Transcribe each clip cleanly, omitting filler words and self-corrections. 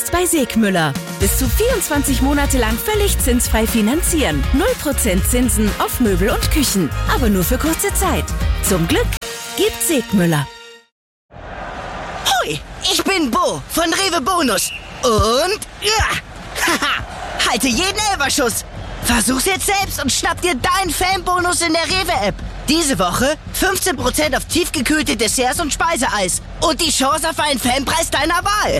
jetzt bei Segmüller. Bis zu 24 Monate lang völlig zinsfrei finanzieren. 0% Zinsen auf Möbel und Küchen. Aber nur für kurze Zeit. Zum Glück gibt Segmüller. Hoi, ich bin Bo von Rewe Bonus. Und halte jeden Elferschuss. Versuch's jetzt selbst und schnapp dir deinen Fanbonus in der Rewe-App. Diese Woche 15% auf tiefgekühlte Desserts und Speiseeis. Und die Chance auf einen Fanpreis deiner Wahl.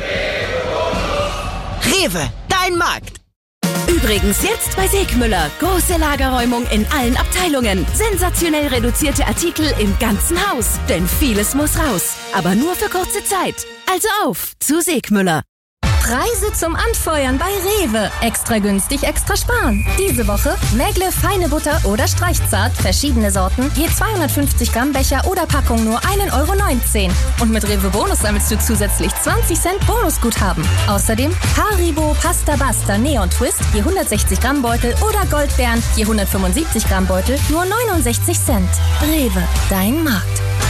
Rewe, dein Markt. Übrigens jetzt bei Segmüller. Große Lagerräumung in allen Abteilungen. Sensationell reduzierte Artikel im ganzen Haus. Denn vieles muss raus. Aber nur für kurze Zeit. Also auf zu Segmüller. Preise zum Anfeuern bei Rewe. Extra günstig, extra sparen. Diese Woche Mägle, feine Butter oder Streichzart. Verschiedene Sorten. Je 250 Gramm Becher oder Packung nur 1,19 €. Und mit Rewe Bonus sammelst du zusätzlich 20 Cent Bonusguthaben. Außerdem Haribo, Pasta Basta, Neon Twist, je 160 Gramm Beutel oder Goldbeeren, je 175 Gramm Beutel, nur 69 Cent. Rewe, dein Markt.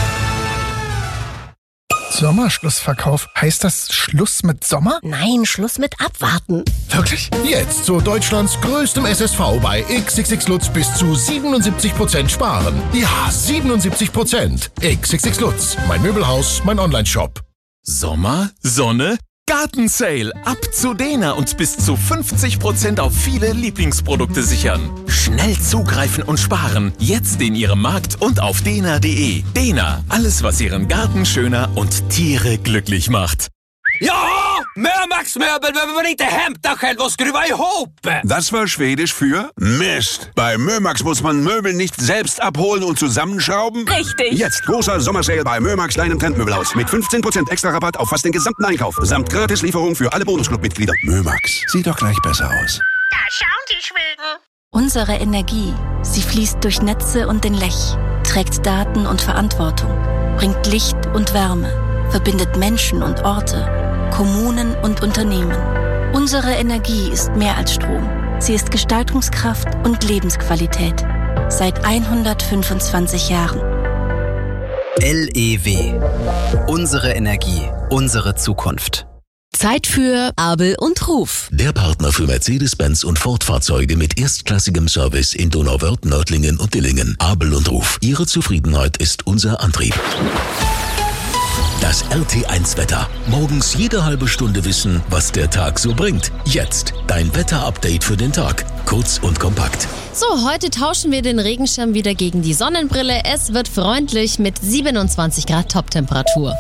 Sommerschlussverkauf. Heißt das Schluss mit Sommer? Nein, Schluss mit Abwarten. Wirklich? Jetzt zu Deutschlands größtem SSV bei XXX Lutz bis zu 77% sparen. Ja, 77%. XXX Lutz. Mein Möbelhaus, mein Onlineshop. Sommer, Sonne, Gartensale. Ab zu Dena und bis zu 50% auf viele Lieblingsprodukte sichern. Schnell zugreifen und sparen. Jetzt in Ihrem Markt und auf dena.de. Dena, alles was Ihren Garten schöner und Tiere glücklich macht. Ja, Mömax Möbel behöver man inte hämta själv och skruva ihop. Das war Schwedisch für Mist. Bei Mömax muss man Möbel nicht selbst abholen und zusammenschrauben. Richtig. Jetzt großer Sommersale bei Mömax, deinem Trendmöbelhaus. Mit 15% extra Rabatt auf fast den gesamten Einkauf. Samt Gratislieferung für alle Bonusclub-Mitglieder. Mömax, sieht doch gleich besser aus. Da schauen die Schweden. Unsere Energie, sie fließt durch Netze und den Lech, trägt Daten und Verantwortung, bringt Licht und Wärme, verbindet Menschen und Orte, Kommunen und Unternehmen. Unsere Energie ist mehr als Strom. Sie ist Gestaltungskraft und Lebensqualität. Seit 125 Jahren. LEW. Unsere Energie, unsere Zukunft. Zeit für Abel und Ruf. Der Partner für Mercedes-Benz und Ford-Fahrzeuge mit erstklassigem Service in Donauwörth, Nördlingen und Dillingen. Abel und Ruf. Ihre Zufriedenheit ist unser Antrieb. Das RT1-Wetter. Morgens jede halbe Stunde wissen, was der Tag so bringt. Jetzt dein Wetter-Update für den Tag. Kurz und kompakt. So, heute tauschen wir den Regenschirm wieder gegen die Sonnenbrille. Es wird freundlich mit 27 Grad Toptemperatur.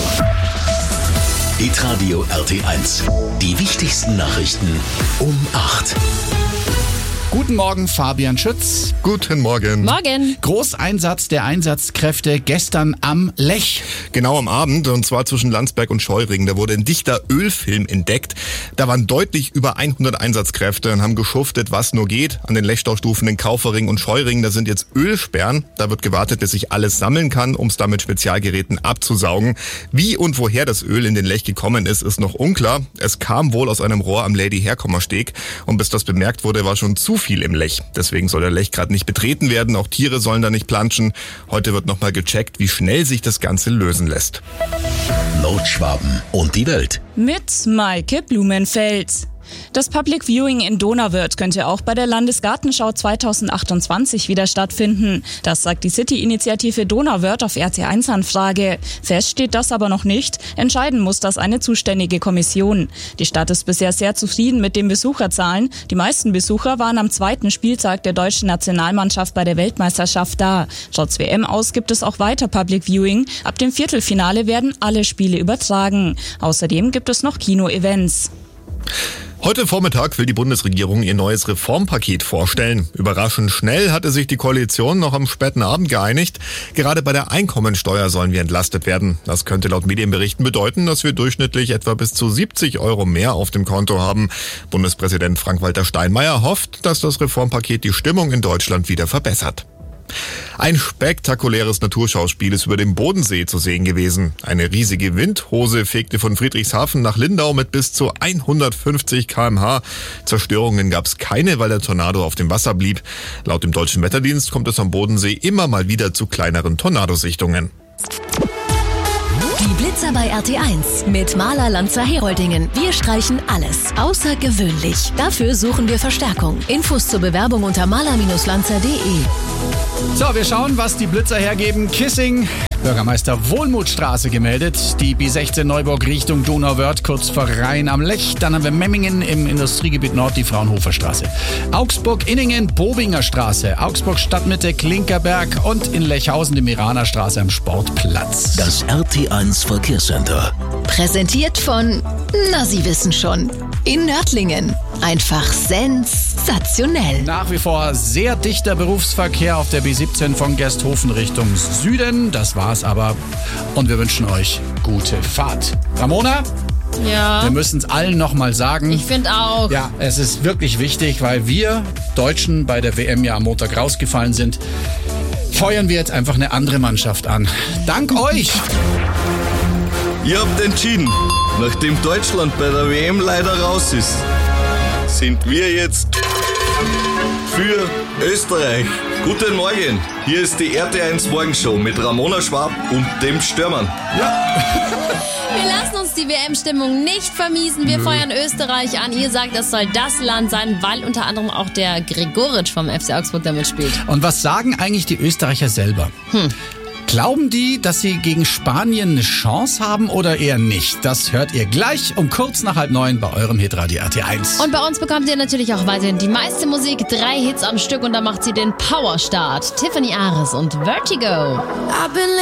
Hitradio RT1. Die wichtigsten Nachrichten um 8. Guten Morgen, Fabian Schütz. Guten Morgen. Morgen. Großeinsatz der Einsatzkräfte gestern am Lech. Genau am Abend, und zwar zwischen Landsberg und Scheuringen. Da wurde ein dichter Ölfilm entdeckt. Da waren deutlich über 100 Einsatzkräfte und haben geschuftet, was nur geht. An den Lechstaustufen in Kaufering und Scheuringen, da sind jetzt Ölsperren. Da wird gewartet, bis sich alles sammeln kann, um es dann mit Spezialgeräten abzusaugen. Wie und woher das Öl in den Lech gekommen ist, ist noch unklar. Es kam wohl aus einem Rohr am Lady-Herkommer-Steg. Und bis das bemerkt wurde, war schon zu viel im Lech. Deswegen soll der Lech gerade nicht betreten werden. Auch Tiere sollen da nicht planschen. Heute wird nochmal gecheckt, wie schnell sich das Ganze lösen lässt. Nordschwaben und die Welt. Mit Maike Blumenfeld. Das Public Viewing in Donauwörth könnte auch bei der Landesgartenschau 2028 wieder stattfinden. Das sagt die City-Initiative Donauwörth auf RT1-Anfrage. Fest steht das aber noch nicht. Entscheiden muss das eine zuständige Kommission. Die Stadt ist bisher sehr zufrieden mit den Besucherzahlen. Die meisten Besucher waren am zweiten Spieltag der deutschen Nationalmannschaft bei der Weltmeisterschaft da. Trotz WM aus gibt es auch weiter Public Viewing. Ab dem Viertelfinale werden alle Spiele übertragen. Außerdem gibt es noch Kino-Events. Heute Vormittag will die Bundesregierung ihr neues Reformpaket vorstellen. Überraschend schnell hatte sich die Koalition noch am späten Abend geeinigt. Gerade bei der Einkommensteuer sollen wir entlastet werden. Das könnte laut Medienberichten bedeuten, dass wir durchschnittlich etwa bis zu 70 € mehr auf dem Konto haben. Bundespräsident Frank-Walter Steinmeier hofft, dass das Reformpaket die Stimmung in Deutschland wieder verbessert. Ein spektakuläres Naturschauspiel ist über dem Bodensee zu sehen gewesen. Eine riesige Windhose fegte von Friedrichshafen nach Lindau mit bis zu 150 km/h. Zerstörungen gab es keine, weil der Tornado auf dem Wasser blieb. Laut dem Deutschen Wetterdienst kommt es am Bodensee immer mal wieder zu kleineren Tornadosichtungen. Die Blitzer bei RT1 mit Maler Lanzer Heroldingen. Wir streichen alles außergewöhnlich. Dafür suchen wir Verstärkung. Infos zur Bewerbung unter maler-lanzer.de. So, wir schauen, was die Blitzer hergeben. Kissing, Bürgermeister Wohlmuthstraße gemeldet. Die B16 Neuburg Richtung Donauwörth, kurz vor Rhein am Lech. Dann haben wir Memmingen im Industriegebiet Nord, die Fraunhofer-Straße. Augsburg-Inningen, Bobinger Straße. Augsburg Stadtmitte, Klinkerberg und in Lechhausen die Meraner Straße am Sportplatz. Das RT1 Verkehrscenter. Präsentiert von, na Sie wissen schon, in Nördlingen. Einfach sensationell. Nach wie vor sehr dichter Berufsverkehr auf der B17 von Gersthofen Richtung Süden. Das war's aber. Und wir wünschen euch gute Fahrt. Ramona? Ja. Wir müssen es allen nochmal sagen. Ich finde auch. Ja, es ist wirklich wichtig, weil wir Deutschen bei der WM ja am Montag rausgefallen sind. Feuern wir jetzt einfach eine andere Mannschaft an. Dank euch! Ihr habt entschieden, nachdem Deutschland bei der WM leider raus ist, sind wir jetzt für Österreich. Guten Morgen, hier ist die RT1 Morgenshow mit Ramona Schwab und dem Stürmann. Wir lassen uns die WM-Stimmung nicht vermiesen. Wir feuern Österreich an. Ihr sagt, es soll das Land sein, weil unter anderem auch der Gregoritsch vom FC Augsburg damit spielt. Und was sagen eigentlich die Österreicher selber? Glauben die, dass sie gegen Spanien eine Chance haben oder eher nicht? Das hört ihr gleich um kurz nach 8:30 bei eurem Hitradio RT1. Und bei uns bekommt ihr natürlich auch weiterhin die meiste Musik, 3 Hits am Stück und da macht sie den Powerstart. Tiffany Ares und Vertigo.